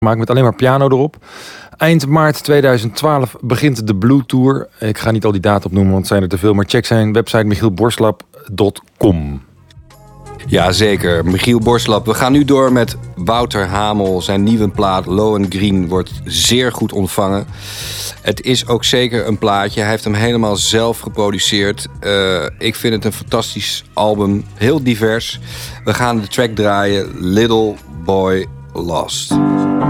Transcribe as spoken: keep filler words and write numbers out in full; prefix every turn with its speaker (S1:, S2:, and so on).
S1: gemaakt met alleen maar piano erop. Eind maart tweeduizend twaalf begint de Blue Tour. Ik ga niet al die data opnoemen, want het zijn er te veel. Maar check zijn website michiel borslap punt com.
S2: Ja, zeker. Michiel Borslap. We gaan nu door met Wouter Hamel. Zijn nieuwe plaat Lohengrin wordt zeer goed ontvangen. Het is ook zeker een plaatje. Hij heeft hem helemaal zelf geproduceerd. Uh, ik vind het een fantastisch album. Heel divers. We gaan de track draaien. Little Boy Lost.